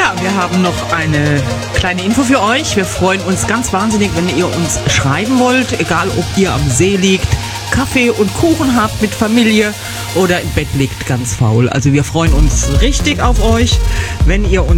Ja, wir haben noch eine kleine Info für euch. Wir freuen uns ganz wahnsinnig, wenn ihr uns schreiben wollt, egal ob ihr am See liegt, Kaffee und Kuchen habt mit Familie oder im Bett liegt ganz faul. Also wir freuen uns richtig auf euch, wenn ihr uns